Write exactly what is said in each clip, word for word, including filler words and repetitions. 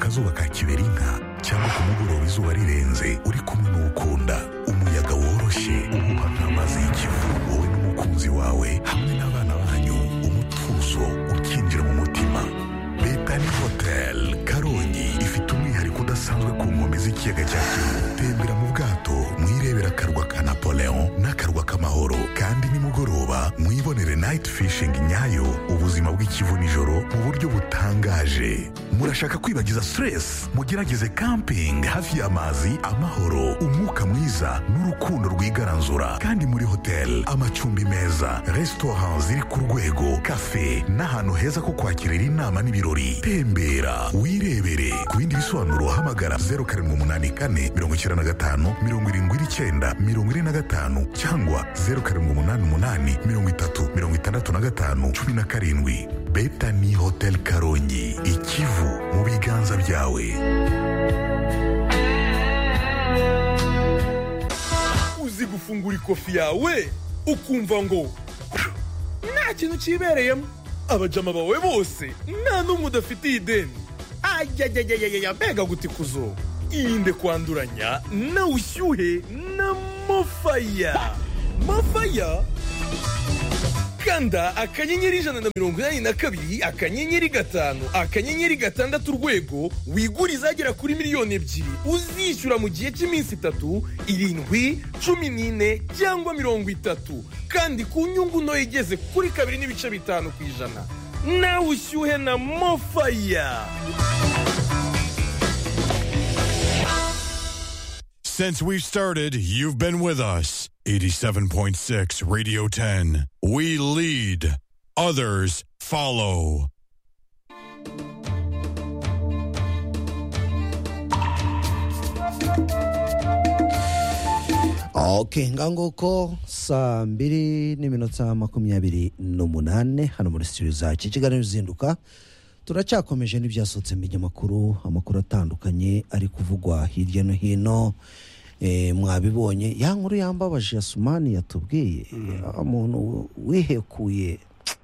kazuba ka kiberinka cyangwa ku mugoroba izuba rirenze uri kumwe n'ukunda, umuyaga woroshye uhuha nk'amazi y'ikivu, wowe n'umukunzi wawe hamwe n'abana banyu, umutuzo ukinjira mu mutima. Betani Hotel Karongi ifite umwihariko udasanzwe ku nkombe z'ikiyaga cya Kivu. Tembera mu bwato mwirebera akarwa ka Napoleon n'akarwa k'amahoro, kandi nimugoroba mwibonere night fishing nyayo, ubuzima bw'ikivu nijoro mu buryo butangaje. Murashaka kwibagiza stress? Mugerageze camping hafi y'amazi, amahoro, umwuka mwiza n'urukundo rwigaranzura. Kandi muri hotel amacumbi meza, restaurant ziri ku rwego, cafe n'ahantu heza ko kwakirira inama n'ibirori. Tembera wirebere. Ku bindi bisobanuro hamagara zero karindwi umunani kane mirongo icyenda na gatanu mirongo irindwi n'icyenda mirongo ine na gatanu cyangwa zero karindwi umunani umunani mirongo itatu mirongo itandatu na gatanu cumi na karindwi. Betani Hotel Karongi, ikivu mu biganza byawe. Uzi gufungura ikofi yawe ukumva ngo nta kintu kibereyemo, abajama bawe bose nta n'umwe udafitiye ideni. Ayayayayaya, mbega gutikuzo. Irinde kwanduranya na ushyuhe na Mofaya. Mofaya kanda akanyenyeri ijana na mirongo inani na kabiri akanyenyeri gatanu akanyenyeri gatandatu urwego wigure izagera kuri miliyoni ebyiri uzishyura mu gihe cy'iminsi itatu, irindwi, cumi n'ine cyangwa mirongo itatu, kandi ku nyungu ntoya igeze kuri kabiri n'ibice bitanu ku ijana. Nawe ushyuhe na Mofaya. Since we've started, you've been with us. eighty-seven point six Radio ten. We lead, others follow. Okay, ngangoko saa mbiri n'iminota makumyabiri n'umunane hano muri studio za Kigali Zinduka. Turacyakomeje n'ibyasotse mu binyamakuru, amakuru atandukanye ari kuvugwa hirya no hino. E, mwabibonye ya nkuru yambabaje ya Sumani yatubwiye umuntu wihekuye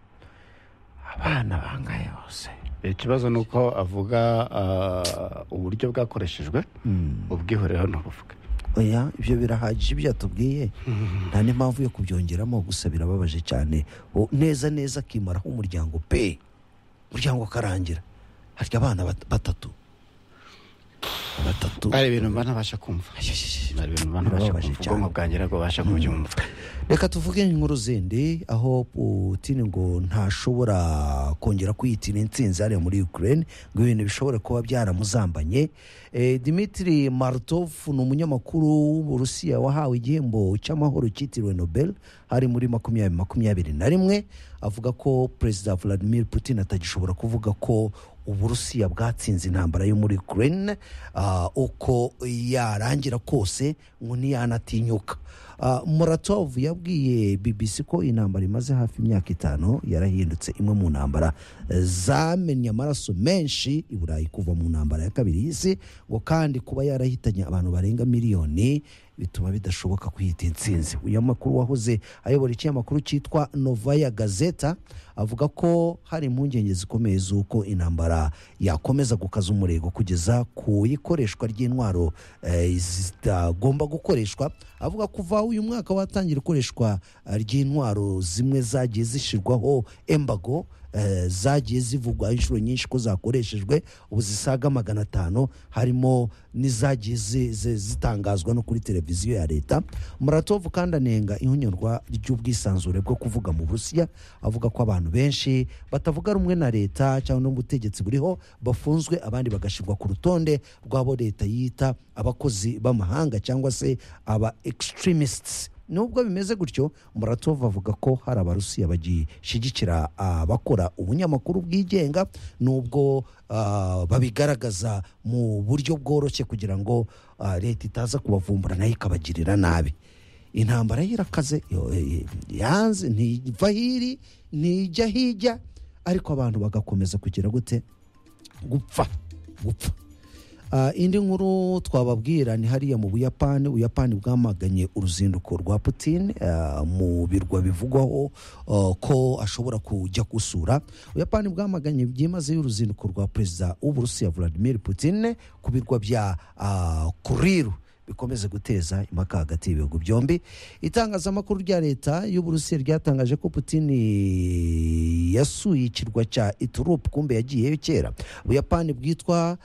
abana bangaye hose. Ikibazo nuko avuga uh, uburyo bwakoreshejwe ubwihorero no buvuga. Oya, ibyo birahagije ibyo yatubwiye. Nta n'impamvu yo kubyongeramo, gusa birababaje cyane. Neza neza kimaraho umuryango pe. Umuryango karangira. Harya abana batatu. Batatu. Ari ibintu mbana basha kumva. Ari ibintu mbana basha kumva. Ubwonko bwanjye nabwo basha kubyumva. Reka tuvuge inkuru zindi, aho Putin ngo ntashobora kongera kwiyitira intsinzi ari muri Ukraine, ngo ibintu bishobora kuba byaramuzambanye. E, Dmitry Martov ni umunyamakuru w'Uburusiya wahawe igihembo cy'amahoro cyitiriwe Nobel hari muri makumyabiri makumyabiri na rimwe, avuga ko Perezida Vladimir Putin atagishobora kuvuga ko Uburusiya bwatsinze intambara yo muri Ukraine uh, uko yarangira kose ngo niyanatinyuka. Uh, Muratov yabwiye B B C ko intambara imaze hafi imyaka itanu yarahindutse imwe mu ntambara zamenya amaraso menshi i Burayi kuva mu ntambara ya kabiri y'isi, ngo kandi kuba yarahitanye abantu barenga miliyoni bituma bidashoboka kwihita intsinzi. Uyu makuru wahoze ayobora ikinyamakuru cyitwa Novaya Gazeta avuga ko hari impungenge zikomeye z'uko intambara yakomeza gukaza umurego kugeza ku ikoreshwa ry'intwaro eh, zitagomba gukoreshwa. Avuga kuva uyu mwaka watangira ikoreshwa ry'intwaro zimwe zagiye zishirwaho embargo, Uh, zagiye zivugwa inshuro nyinshi ko zakoreshejwe, ubu zisaga magana atanu, harimo n'izagiye zitangazwa no kuri televiziyo ya leta. Muratov kandi anenga ihonyorwa ry'ubwisanzure bwo kuvuga mu Burusiya, avuga ko abantu benshi batavuga rumwe na leta cyangwa n'ubutegetsi buriho bafunzwe, abandi bagashirwa ku rutonde rw'abo leta yita abakozi b'amahanga cyangwa se aba extremists. Nubwo bimeze gutyo, Muratov avuga ko hari abarusiya bagishigikira abakora ubunyamakuru bwigenga, nubwo uh, babigaragaza mu buryo bworoshye kugira ngo uh, leta itaza kubavumbura nayo ikabagirira nabi. Intambara irakaze, yanze ntiva hiri nijya hijya, ariko abantu bagakomeza kugira gute gupfa gupfa. Uh, indi nkuru twababwira ni hariya mu Buyapani. Ubuyapani bwamaganye uruzinduko rwa Putin uh, mu birwa bivugwaho uh, ko ashobora kujya gusura. Ubuyapani bwamaganye byimazeyo uruzinduko rwa perezida w'Uburusiya Vladimir Putin ku birwa bya uh, Kurilu bikomeze guteza impaka hagati y'ibihugu byombi. Itangazamakuru rya leta y'Uburusiya ryatangaje ko Putin yasuye ikirwa cya Iturup, kumbe yagiyeyo kera. Ubuyapani bwitwa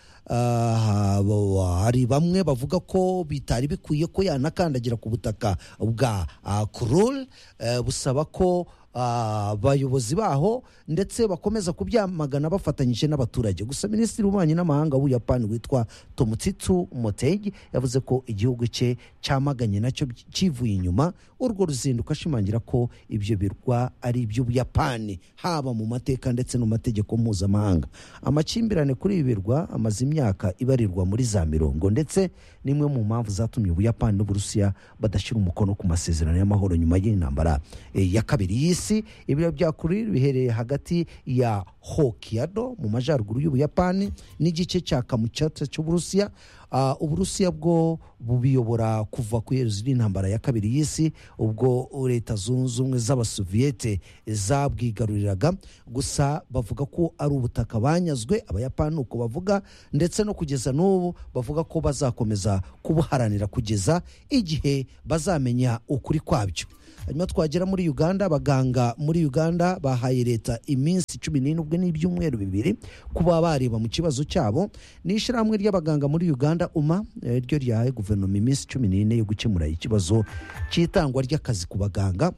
uh, hari bamwe bavuga ko bitari bikwiye ko yanakandagira ku butaka bwa uh, Kurul, uh, busaba ko abayobozi uh, baho ndetse bakomeza kubyamagana bafatanyije n'abaturage. Gusa minisitiri w'ububanyi n'amahanga w'Ubuyapani witwa Tomomitsu Motegi yavuze ko igihugu cye cyamaganye nacyo kivuye inyuma urwo ruzinduko, ashimangira ko ibyo birwa ari iby'Ubuyapani haba mu mateka ndetse no mu mategeko mpuzamahanga. Amakimbirane kuri ibi birwa amaze imyaka ibarirwa muri za mirongo, ndetse nimwe mu mpamvu zatumye Ubuyapani n'Uburusiya badashyira umukono ku masezerano y'amahoro nyuma y'intambara e, ya kabiri y'isi. Ibiro bya Kuril bihereye hagati ya Hokkaido mu majyaruguru y'Ubuyapani n'igice cya Kamchatka cy'Uburusiya. Uh, Uburusiya bwo bubiyobora kuva ku iherezo ry'intambara ya kabiri y'isi, ubwo leta zunze ubumwe z'Abasoviyete zabwigaruriraga. Gusa bavuga ko ari ubutaka banyazwe, Abayapani uko bavuga, ndetse no kugeza n'ubu bavuga ko bazakomeza kubuharanira kugeza igihe bazamenya ukuri kwabyo. Hanyuma twagera muri Uganda. Abaganga muri Uganda bahaye leta iminsi cumi n'ine n'ibyumweru bibiri kuba bareba mu kibazo cyabo. Ni ishyirahamwe ry'abaganga muri Uganda UMA ryo ryahaye guverinoma iminsi cumi n'ine yo gukemura ikibazo cy'itangwa ry'akazi ku baganga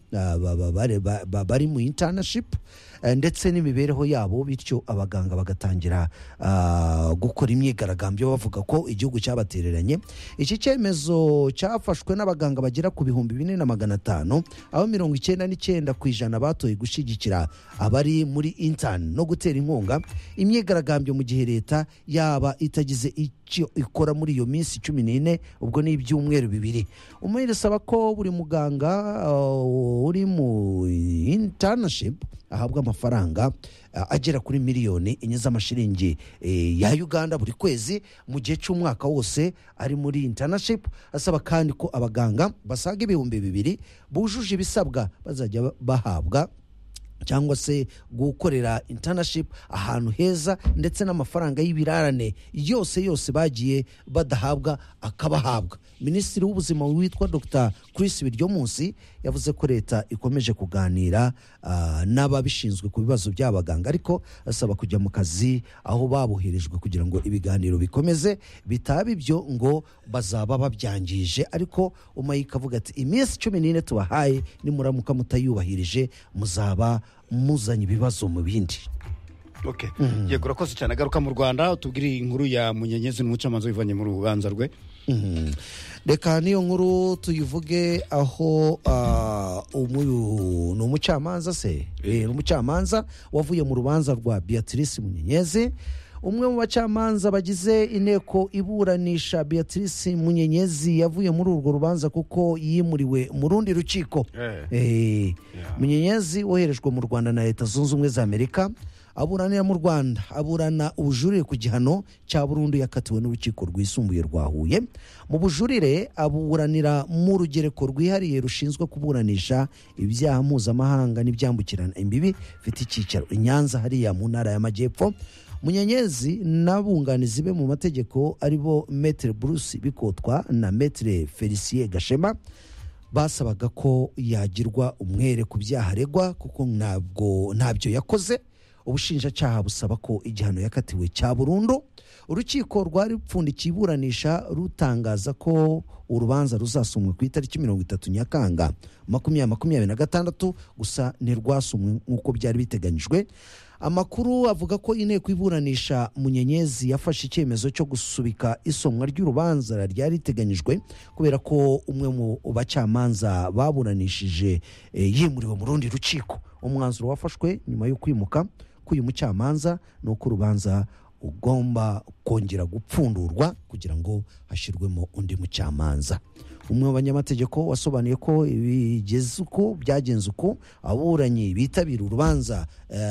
bari mu internship ndetse n'imibereho yabo, bityo abaganga bagatangira uh, gukora imyigaragambyo bavuga ko igihugu cyabatereranye. Iki cyemezo cyafashwe n'abaganga bagera ku bihumbi bine na magana atanu, aho mirongo icyenda n'icyenda ku ijana batoye gushyigikira abari muri intern no gutera inkunga imyigaragambyo, mu gihe leta yaba itagize icyo ikora muri iyo minsi cumi n'ine, ubwo ni ibyumweru bibiri. Umwe irasaba ko buri muganga uh, uri mu internship ahabwa amafaranga uh, agera kuri miliyoni enye z'amashiringi eh, ya Uganda buri kwezi mu gihe cy'umwaka wose ari muri internship. Asaba kandi ko abaganga basaga ibihumbi bibiri bujuje ibisabwa bazajya bahabwa cyangwa se gukorera internship ahantu heza, ndetse n'amafaranga y'ibirarane yose yose bagiye badahabwa akabahabwa. Minisitiri w'ubuzima witwa Dr Chris Biryomunsi yavuze ko leta ikomeje kuganira uh, n'ababishinzwe ku bibazo by'abaganga, ariko asaba kujya mu kazi aho baboherejwe kugira ngo ibiganiro bikomeze, bitaba ibyo ngo bazaba babyangije. Ariko umayika avuga ati iminsi cumi n'ine tubahaye nimuramuka mutayubahirije muzaba muzanye ibibazo mu bindi. Okay. Mm. Yego urakoze cyane. Garuka mu Rwanda utubwire inkuru ya Munyenyezi n'umucamanza wivanye mu rubanza rwe. Mm. Reka niyo nkuru tuyivuge aho uh, umuyu ni umucamanza se eh umucamanza wavuye mu rubanza rwa Beatrice Munyenyezi. Umwe mu bacamanza bagize inteko iburanisha Beatrice Munyenyezi yavuye muri urwo rubanza kuko yimuriwe mu rundi rukiko. Eh, eh yeah. Munyenyezi woherejwe mu Rwanda na Leta Zunze Ubumwe za Amerika, aburanira mu Rwanda, aburana ubujurire ku gihano cya burundu yakatiwe n'urukiko rwisumbuye rwa Huye. Mu bujurire aburanira mu rugereko rwihariye rushinzwe kuburanisha ibyaha mpuzamahanga n'ibyambukirana imbibi fite icyicaro i Nyanza hariya mu ntara y'Amajyepfo. Munyenyezi n'abunganizi be mu mategeko aribo Maître Bruce Bikotwa na Maître Felicien Gashema basabaga ko yagirwa umwere ku byaha aregwa kuko ntabwo ntabyo yakoze. Ubushinjacyaha busaba ko igihano yakatiwe cya burundu. Urukiko rwari rupfundikiye iburanisha rutangaza ko urubanza ruzasomwa ku itariki mirongo itatu Nyakanga makumyabiri makumyabiri na gatandatu, gusa ntirwasomwe nk'uko byari biteganyijwe. Amakuru avuga ko inteko iburanisha Munyenyezi yafashe icyemezo cyo gusubika isomwa ry'urubanza ryari riteganyijwe kubera ko umwe mu bacamanza baburanishije e, yimuriwe mu rundi rukiko. Umwanzuro wafashwe nyuma yo kwimuka k'uyu mucamanza ni uko urubanza ugomba kongera gupfundurwa kugira ngo hashyirwemo undi mucamanza. umwe mu banyamategeko wasobanuye ko bigeze uko byagenze uko aburanyi bitabira urubanza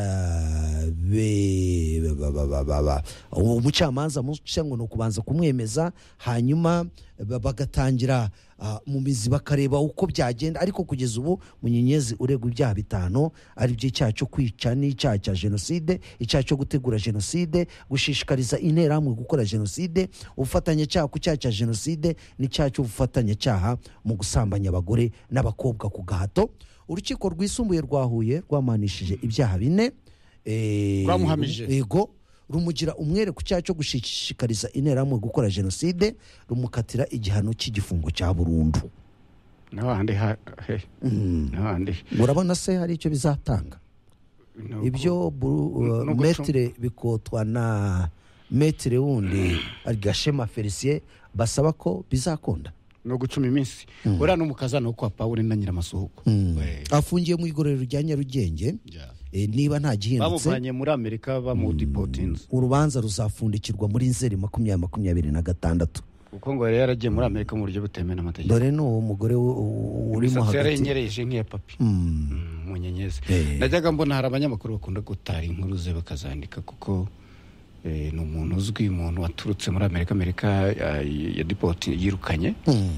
eh, be- ba- ba- ba- ba- ba- umucamanza mushya ngo ni ukubanza kumwemeza hanyuma ba- bagatangira ah, mu mizi bakareba uko byagenda ariko kugeza ubu Munyenyezi uregwa ibyaha bitanu ari byo icyaha cyo kwica n'icyaha cya jenoside, icyaha cyo gutegura jenoside, gushishikariza interahamwe gukora jenoside, ubufatanyacyaha ku cyaha cya jenoside n'icyaha cy'ubufatanyacyaha mu gusambanya abagore n'abakobwa ku gahato. Urukiko rwisumbuye rwa Huye rwamanishije ibyaha bine eh, Rwamuhamije. yego rumugira umwere ku cyaha cyo gushishikariza interahamwe gukora jenoside, rumukatira igihano cy'igifungo cya burundu. n'ahandi ha he n'ahandi Urabona se hari icyo bizatanga Nuko- ibyo buru- uh, no gucunga. metre bikotwa na metre wundi Gashema Felicien basaba ko bizakunda. no gucuma iminsi uriya n'umukazana wo kwa Pawulo na Nyiramasuhuko We. Afungiye mu igororero rya Nyarugenge. Yeah. Eh, niba nta gihindutse bamuvanye muri Amerika bamudipotinze urubanza ruzafundikirwa muri Nzeri makumyabiri makumyabiri na gatandatu. kuko ngo yari yaragiye muri Amerika mu buryo butemewe n'amategeko. Dore ni uwo mugore u- u- urimo Imisatsi hagati. yarengereje nk'iya papi Mm, Munyenyezi. Eh. najyaga mbona hari abanyamakuru bakunda gutara inkuru ze bakazandika kuko eh, ni umuntu uzwi, umuntu waturutse muri Amerika Amerika eh, ya dipoti yirukanye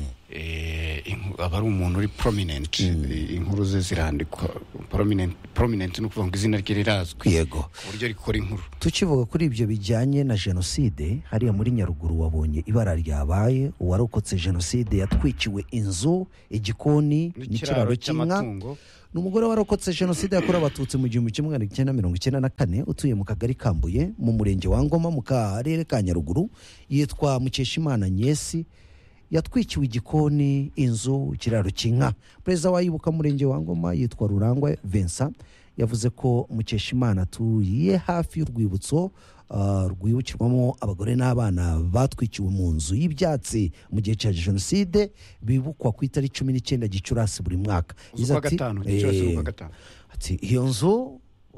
eh, inku- aba ari umuntu uri prominent. Eh, inkuru ze zirandikwa prominent prominent ni ukuvuga ngo izina rye rirazwi Yego. ku buryo rikora inkuru. Tukivuga kuri ibyo bijyanye na jenoside, hariya muri Nyaruguru wabonye ibara ryabaye, uwarokotse jenoside yatwikiwe inzu, igikoni n'ikiraro cy'inka. cy'amatungo. Ni umugore warokotse jenoside yakorewe abatutsi mu gihumbi kimwe magana cyenda mirongo icyenda na kane utuye mu kagari Kambuye mu murenge wa Ngoma mu karere ka Nyaruguru, yitwa Mukeshimana Nyesi. Yatwikiwe igikoni, inzu, ikiraro cy'inka. Perezida wa Ibuka murenge wa Ngoma yitwa Rurangwa Vincent yavuze ko Mukeshimana atuye hafi y'urwibutso uh, rwibukirwamo abagore n'abana batwikiwe mu nzu y'ibyatsi mu gihe cya jenoside, bibukwa ku itariki cumi n'icyenda Gicurasi buri mwaka. Z'ukwa Yagize ati, gatanu, Gicurasi eh, z'ukwa gatanu. ati iyo nzu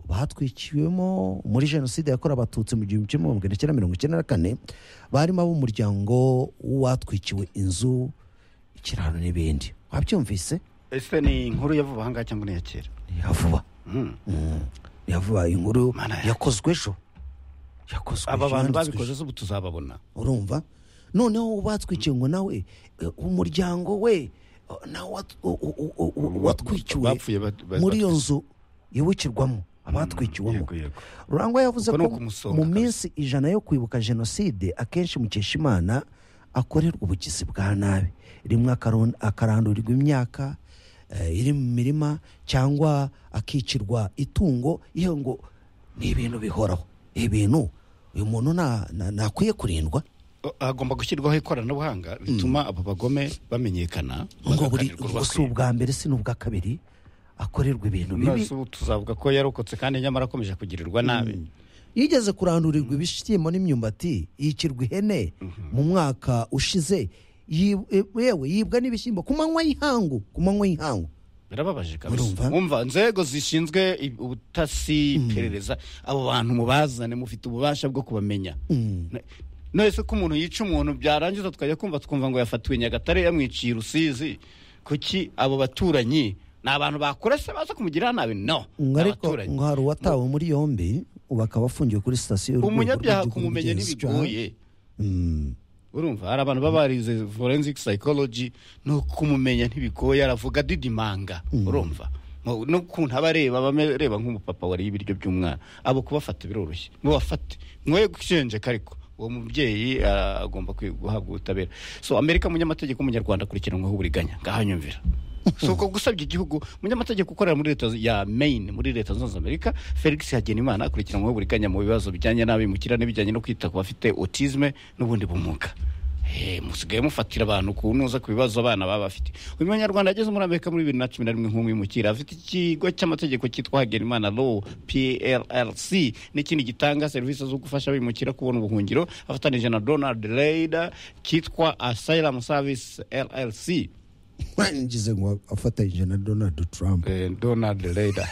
batwikiwemo muri jenoside yakorewe abatutsi mu gihumbi kimwe magana cyenda mirongo icyenda na kane barimo ab'umuryango w'uwatwikiwe inzu, ikiraro n'ibindi. Wabyumvise? Ese ni inkuru ya vuba ahangaha cyangwa ni iya kera? Ni iya vuba. Mm. Mm. Ya vuba, inkuru Mana ya- yakozwe ejo. Yakozwe aba ejo, bantu yanditswe babikoze ejo. ubu tuzababona. Urumva? Noneho batwikiwe ngo nawe eh, umuryango we eh, nawe wat- u- u- u- u- watwikiwe Bapfuye bat- bat- muri iyo batwise. nzu yibukirwamo abatwikiwemo. Yego, yego. Rurangwa yavuze Uko ni ko ukumusonga mu kabisa. minsi ijana yo kwibuka jenoside akenshi Mukeshimana akorerwa ubugizi bwa nabi, rimwe akaron- akarandurirwa imyaka eh, iri mu mirima cyangwa akicirwa itungo. Iyo ngo ni ibintu bihoraho, ibintu uyu muntu nta- nta- ntakwiye kurindwa O- hagomba gushyirwaho ikoranabuhanga rituma abo bagome bamenyekana ngo buri bagakanirwa ngo si bakwiye. ubwa mbere si n'ubwa kabiri akorerwa ibintu bibi. None se ubu tuzavuga ko yarokotse kandi nyamara akomeje kugirirwa nabi. Yigeze kurandurirwa ibishyimbo n'imyumbati, yicirwa ihene mu mwaka ushize, yib- e- yewe yibwa n'ibishyimbo ku manywa y'ihangu ku manywa y'ihangu. Birababaje kabisa. Urumva? Umva inzego zishinzwe i- ubutasi iperereza, abo bantu mubazane, mufite ububasha bwo kubamenya. Ne- none se ko umuntu yica umuntu byarangiza tukajya kumva tukumva ngo yafatiwe Nyagatare yamwiciye i Rusizi, kuki abo baturanyi ni abantu bakora se baza kumugirira nabi? No, ngo ni ariko abaturanyi. ngo hari uwatawe muri yombi ubu akaba afungiwe kuri sitasiyo y'urwego umunyabyaha rw'igihugu kumumenya rw'ubugenzacyaha. ntibigoye. Mm. Urumva hari abantu baba barize forensic psychology, no kumumenya ntibigoye, aravuga didimanga. Urumva Mo- no kuntu aba areba abareba nk'umupapa wariye ibiryo by'umwana, abo kubafata biroroshye, mubafate mwoye gushenjeka, ariko uwo mubyeyi ah, agomba kwi- guhabwa ubutabera. So Amerika, munyamategeko w'umunyarwanda akurikiranweho uburiganya, ngahanyumvira. So uko gusabye igihugu, munyamategeko ukorera muri leta ya Maine muri leta zunze ubumwe za Amerika, Felix Hagenimana akurikiranweho uburiganya mu bibazo bijyanye n'abimukira n'ibijyanye no kwita ku bafite autisme n'ubundi bumuga. Eh, musigaye mufatira abantu kunuza ku bibazo abana baba bafite. Uyu munyarwanda yageze muri Amerika muri bibiri na cumi na rimwe nk'umwimukira, afite ikigo cy'amategeko cyitwa Hagenimana Law P L L C n'ikindi gitanga serivisi zo gufasha abimukira kubona ubuhungiro, afatanije na Donald Reida cyitwa Asylum Service L L C. ngize ngo afatanyije na Donald Trump. Eh, Donald Reida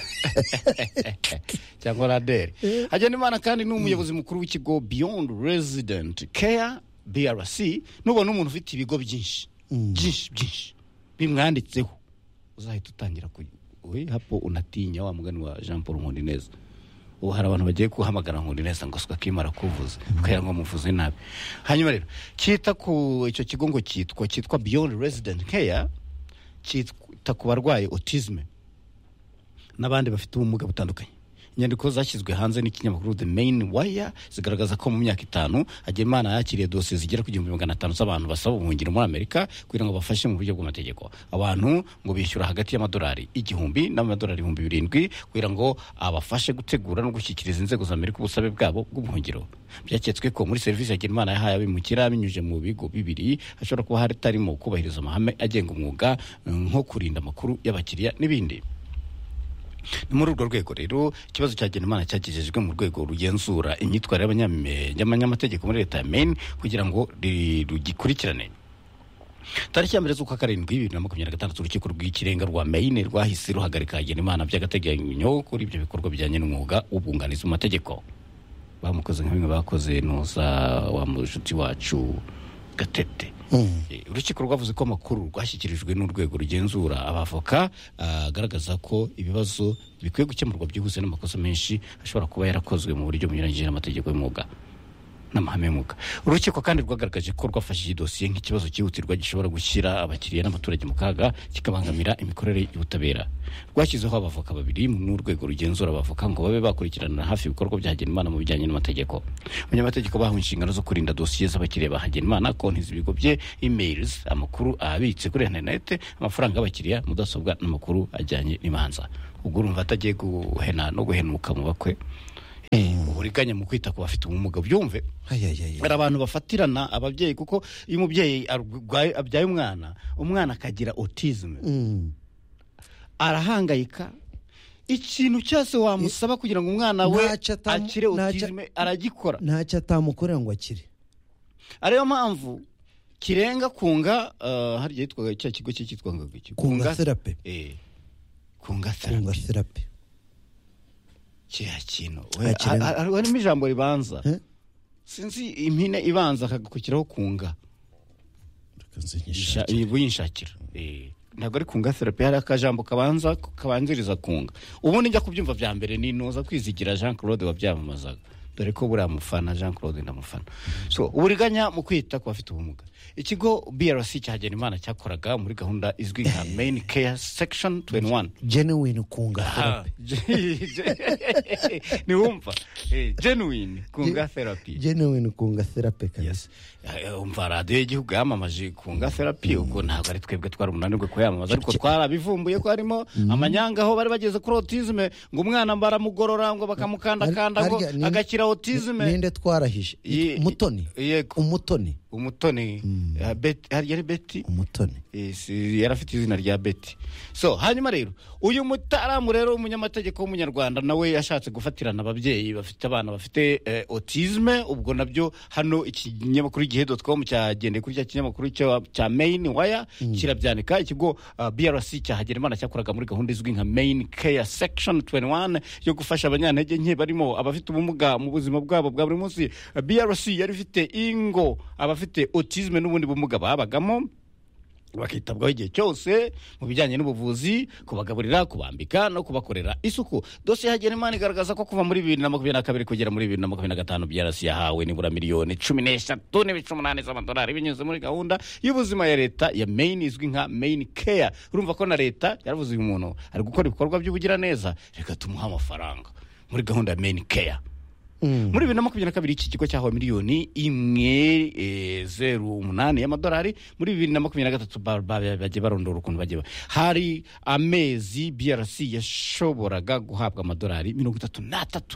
cyangwa Raderi. Hagenimana kandi ni umuyobozi mukuru w'ikigo Beyond Resident Care B R C. Nubona umuntu ufite ibigo byinshi byinshi byinshi bimwanditseho uzahita utangira ku we hapo unatinya wa mugani wa Jean Paul Nkundineza. Ubu hari abantu bagiye kuhamagara Nkundineza ngo suka kimara kuvuza kugira ngo muvuze nabi. Hanyuma rero kita ku icyo kigo ngo cyitwa cyitwa Beyond Resident Care, cyita ku barwaye autism n'abandi bafite ubumuga butandukanye. Inyandiko zashyizwe hanze n'ikinyamakuru The Main Wire zigaragaza ko mu myaka itanu Hagenimana yakiriye dosiye zigera ku igihumbi magana atanu z'abantu basaba ubuhungiro muri Amerika kugira ngo bafashe mu buryo bw'amategeko. Abantu ngo bishyura hagati y'amadolari igihumbi n'amadolari ibihumbi birindwi kugira ngo abafashe gutegura no gushyikiriza inzego za Amerika ubusabe bwabo bw'ubuhungiro. Byaketswe ko muri serivisi Hagenimana yahaye abimukira binyuje mu bigo bibiri hashobora kuba hatarimo kubahiriza amahame agenga umwuga nko kurinda amakuru y'abakiriya n'ibindi. Ni muri urwo rwego rero ikibazo cya Hagenimana cyagejejwe mu rwego rugenzura imyitwarire y'abanyamategeko muri leta ya Maine kugira ngo rugikurikirane. Tariki ya mbere z'ukwa karindwi bibiri na makumyabiri na gatandatu urukiko rw'ikirenga rwa Maine rwahise ruhagarika Hagenimana by'agateganyo kuri ibyo bikorwa bijyanye n'umwuga w'ubwunganizi mu mategeko. Bamukoze nka bimwe bakoze nuza wa mushuti wacu Gatete. Urukiko rwavuze ko amakuru rwashyikirijwe n'urwego rugenzura abavoka agaragaza ko ibibazo bikwiye gukemurwa byihuse n'amakosa menshi ashobora kuba yarakozwe mu buryo bunyuranyije n'amategeko y'umwuga n'amahame y'umwuga. Urukiko kandi rwagaragaje ko rwafashije dosiye nk'ikibazo cyihutirwa gishobora gushyira abakiriya n'abaturage mu kaga kikabangamira imikorere y'ubutabera. Rwashyizeho abavoka babiri mu rwego rugenzura abavoka ngo babe bakurikirana hafi ibikorwa bya Hagenimana mu bijyanye n'amategeko. Abanyamategeko bahawe inshingano zo kurinda dosiye z'abakiriya ba Hagenimana, konti z'ibigo bye, emails, amakuru abitse kuri internet, amafaranga y'abakiriya, mudasobwa n'amakuru ajyanye n'imanza. Ubwo urumva atagiye guhena no guhenuka mu bakwe. Uburiganya mu kwita ku bafite ubumuga byumve. Hari abantu bafatirana ababyeyi kuko iyo umubyeyi abyaye umwana umwana akagira autism arahangayika ikintu cyose wamusaba kugira ngo umwana we akire autism aragikora ntacyo atamukorera ngo akire. Ariyo mpamvu kirenga kunga hari yitwaga cya kigo cyitwaga kunga therapy. Eh kunga therapy Kya kino ari mu ijambo ribanza sinzi impine ibanza akagukiraho kunga ibuyinshakira eh ntabwo ari kunga therapy hari akajambo kabanza kabanziriza kunga. Ubundi njya kubyumva bya mbere ni noza kwizigira Jean Claude wabyamamazaga dore ko buri amufana Jean Claude ndamufana. So uburiganya mu kwita ku bafite ubumuga. Ikigo B R C cya Hagenimana cyakoraga muri gahunda izwi nka Main Care Section twenty-one. Genuine kunga therapy. Ni wumva eh genuine kunga therapy. Genuine kunga therapy kandi. Yes. Umva radio y'igihugu yamamaje kunga therapy ubwo ntabwo ari twebwe twari umunanirwe ko yamamaza ariko twarabivumbuye ko harimo amanyanga aho bari bageze kuri autism ngo umwana baramugorora ngo bakamukanda kanda ngo agakira autism. Ninde twarahije umutoni umutoni umutoni hari yari Betty umutoni yarafite izina rya Betty. So hanyuma rero uyu mutaramu rero umunyamategeko w'umunyarwanda nawe yashatse gufatirana ababyeyi bafite abana bafite autism. Ubwo nabyo hano ikinyamakuru gihe dot com cyagendeye kuri cya kinyamakuru cya Main Wire kirabyanika. Ikigo B R C cya Hagenimana cyakoraga muri gahunda izwi nka Main Care Section twenty-one yo gufasha abanyantege nke barimo abafite ubumuga mu buzima bwabo bwa buri munsi. B R C yari ifite ingo abafite autism n'ubundi bumuga babagamo bakitabwaho igihe cyose mu bijyanye n'ubuvuzi, kubagaburira, kubambika no kubakorera isuku. Dosiye Hagenimana igaragaza ko kuva muri bibiri na makumyabiri na kabiri kugera muri bibiri na makumyabiri na gatanu B R C yahawe nibura miliyoni cumi n'eshatu n'ibice umunani z'amadolari binyuze muri gahunda y'ubuzima ya leta ya Maine izwi nka Main Care. Urumva ko na leta yaravuze uyu muntu ari gukora ibikorwa by'ubugira neza, reka tumuha amafaranga muri gahunda ya Main Care. Mm. Muri bibiri na makumyabiri na kabiri iki kigo cyahawe miliyoni imwe e, zeru umunani y'amadolari. Muri bibiri na makumyabiri na gatatu bagiye barondora ukuntu bagiye hari amezi B R C yashoboraga guhabwa amadolari mirongo itatu n'atatu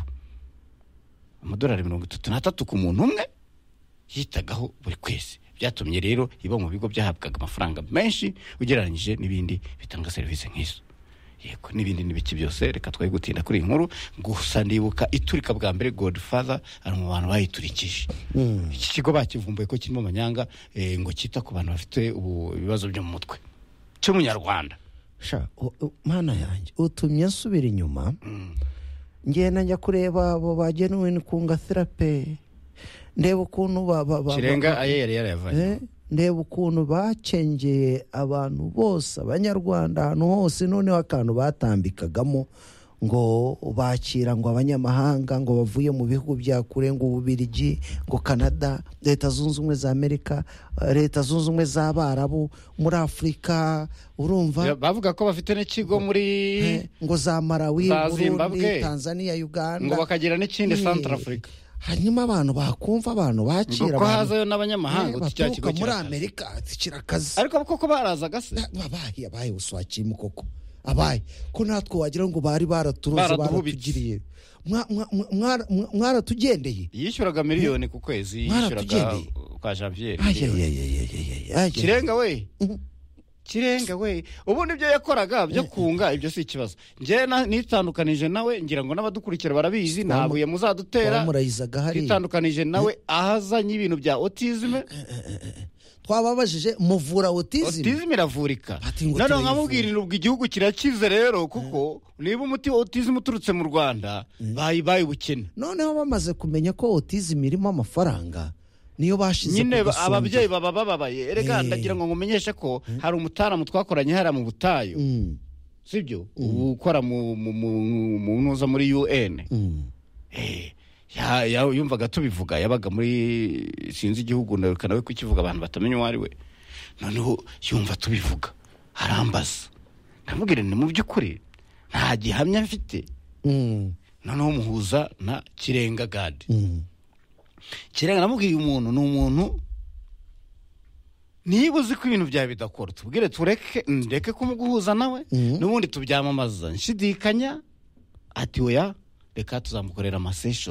amadolari mirongo itatu n'atatu ku muntu umwe yitagaho buri kwezi. Byatumye rero iba mu bigo byahabwaga amafaranga menshi ugereranyije n'ibindi bitanga serivisi nk'izo. Yego n'ibindi nibiki byose reka twaye gutinda kuri inkuru. Gusa ndibuka iturika bwa mbere Godfather ari mu bantu bayiturikije. Mm. Iki kigo bakivumbuye ko kirimo amanyanga e, ngo kita ku bantu bafite ibibazo byo mu mutwe cyo mu Nyarwanda. Sha mana yanjye utumye nsubira inyuma. Mm. Ngenda njya kureba abo bagenuwe kunga therapy ndeba ukuntu ba ba Kirenga aye yari yaravanye. ndeba ukuntu bacengeye abantu bose abanyarwanda ahantu hose, noneho akantu batambikagamo ngo bakira ngo abanyamahanga ngo bavuye mu bihugu bya kure, ngo Ububiligi, ngo Canada, Leta Zunze Ubumwe za Amerika, Leta Zunze Ubumwe z'Abarabu, muri Afurika, urumva bavuga ko bafite n'ikigo muri ngo za Malawi, za Burundi, Zimbabwe, Tanzania, Uganda, ngo bakagira n'ikindi Central Africa. hanyuma abantu bakumva abantu bakira ngo ko hazayo n'abanyamahanga Eh, cya kigo baturuka muri kirakaza. Amerika kirakaza, ariko koko barazaga se abaye abaye uswakimu koko abaye ko natwe wagira ngo bari baraturoze Baraduhubitse. baratugiriye Mwa- mwa- mwa- mwa- mwaratugendeye yishyuraga miliyoni ku kwezi, yishyuraga Mwaradugendeye. kwa Janvier. ayayayayayayay Kirenga we Kirenga we ubundi ibyo yakoraga byo kunga ibyo si ikibazo. Njye na- nitandukanije nawe, ngira ngo n'abadukurikira barabizi, ntabuye muzadutera. twamurayizaga hari Twitandukanije nawe ahazanye ibintu bya autisme. twababajije muvura autism Autisme iravurika. Bati ngo Noneho turayivura. nkamubwirira ubwo igihugu kirakize rero, kuko niba umuti wa autisme uturutse mu Rwanda bayi bayi ubukene. noneho bamaze kumenya ko autism irimo amafaranga niyo bashize Nyine ku gasonga. ababyeyi baba bababaye. Erega Eh. ndagira ngo ngumenyeshe ko hari umutaramu twakoranye hariya mu butayu. Mm, Sibyo? Ubu ukora mu mu mu- mu ntuza muri U N. mm. Eh, ya, ya yumvaga tubivuga, yabaga muri sinzi igihugu nawe we kukivuga abantu batamenya uwo ari we. Noneho yumva tubivuga arambaza, ndamubwira ni mu by'ukuri nta gihamya mfite. Mm, Noneho muhuza na Kirenga Gad. mm. Kirenga namubwiye umuntu ni umuntu, niba uzi ko ibintu byawe bidakora tubwire tureke ndeke kumuguhuza nawe, Mhm. n'ubundi tubyamamaza nshidikanya ati oya reka tuzamukorera amasession